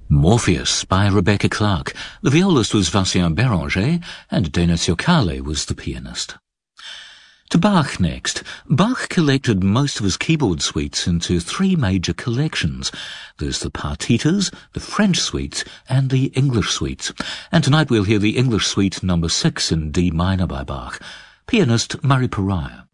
Morpheus by Rebecca Clark. The violist was Vincent Béranger, and Dana Ciocale was the pianist. To Bach next. Bach collected most of his keyboard suites into three major collections. There's the partitas, the French suites, and the English suites. And tonight we'll hear the English suite number 6 in D minor by Bach. Pianist Murray Pariah.